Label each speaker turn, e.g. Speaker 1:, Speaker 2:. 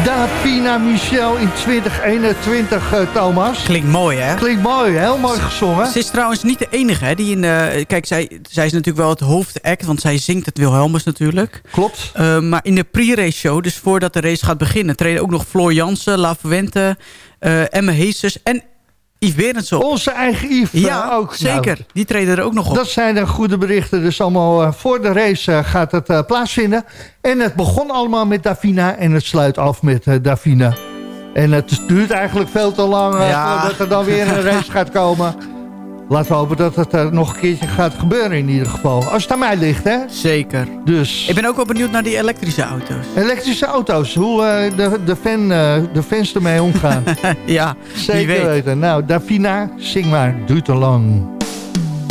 Speaker 1: Davina Michel in 2021, Thomas.
Speaker 2: Klinkt mooi, hè?
Speaker 1: Klinkt mooi, heel mooi gezongen.
Speaker 2: Ze is trouwens niet de enige, hè? Die in, kijk, zij is natuurlijk wel het hoofdact, want zij zingt het Wilhelmus natuurlijk.
Speaker 1: Klopt.
Speaker 2: Maar in de pre-race show, dus voordat de race gaat beginnen, treden ook nog Floor Jansen, La Fuente, Emme Heesters en Yves Berendsen op.
Speaker 1: Onze eigen Yves ook.
Speaker 2: Zeker.
Speaker 1: Nou,
Speaker 2: die treden er ook nog op.
Speaker 1: dat zijn de goede berichten. Dus allemaal voor de race gaat het plaatsvinden. En het begon allemaal met Davina en het sluit af met Davina. En het duurt eigenlijk veel te lang voordat er dan weer een race gaat komen. Laten we hopen dat het nog een keertje gaat gebeuren in ieder geval. Als het aan mij ligt, hè?
Speaker 2: Zeker.
Speaker 1: Dus.
Speaker 2: Ik ben ook wel benieuwd naar die elektrische auto's.
Speaker 1: Elektrische auto's, hoe de fans ermee omgaan.
Speaker 2: Ja,
Speaker 1: Zeker weten. Nou, Davina, zing maar, duurt te lang.